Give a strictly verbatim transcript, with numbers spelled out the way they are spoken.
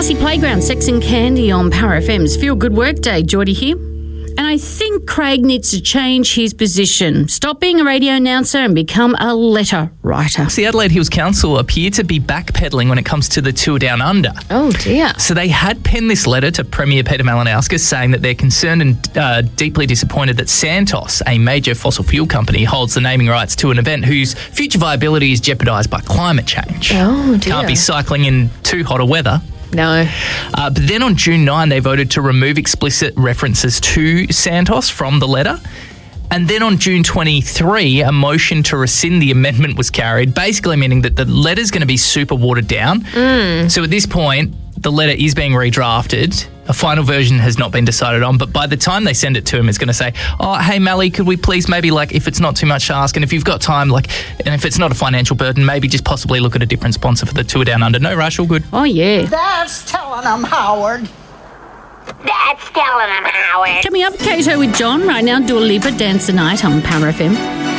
Marcy Playground, Sex and Candy on Power F M's Feel Good Workday. Geordie here. And I think Craig needs to change his position. Stop being a radio announcer and become a letter writer. The Adelaide Hills Council appear to be backpedalling when it comes to the Tour Down Under. Oh, dear. So they had penned this letter to Premier Peter Malinauskas saying that they're concerned and uh, deeply disappointed that Santos, a major fossil fuel company, holds the naming rights to an event whose future viability is jeopardised by climate change. Oh, dear. Can't be cycling in too hot a weather. No. Uh, but then on June ninth, they voted to remove explicit references to Santos from the letter. And then on June twenty-third, a motion to rescind the amendment was carried, basically meaning that the letter's going to be super watered down. Mm. So at this point, the letter is being redrafted. A final version has not been decided on, but by the time they send it to him, it's going to say, oh, hey, Mally, could we please maybe, like, if it's not too much to ask, and if you've got time, like, and if it's not a financial burden, maybe just possibly look at a different sponsor for the Tour Down Under. No rush, all good. Oh, yeah. That's telling them, Howard. That's telling them, Howard. Coming up, Kato with John. Right now, Dua Lipa, Dance the Night on Power F M.